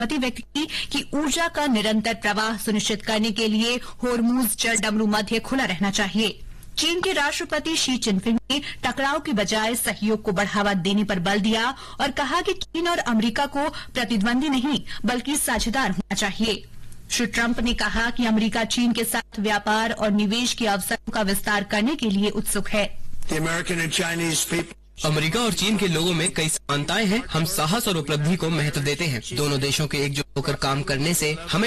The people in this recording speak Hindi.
सहमति व्यक्त की कि ऊर्जा का निरंतर प्रवाह सुनिश्चित करने के लिए होर्मुज जल डमरू मध्य खुला रहना चाहिए। चीन के राष्ट्रपति शी जिनपिंग ने टकराव की बजाय सहयोग को बढ़ावा देने पर बल दिया और कहा कि चीन और अमेरिका को प्रतिद्वंदी नहीं बल्कि साझेदार होना चाहिए। श्री ट्रंप ने कहा कि अमेरिका चीन के साथ व्यापार और निवेश के अवसरों का विस्तार करने के लिए उत्सुक है। अमेरिका और चीन के लोगों में कई समानताएं हैं। हम साहस और उपलब्धि को महत्व देते हैं। दोनों देशों के एकजुट होकर काम करने से हमें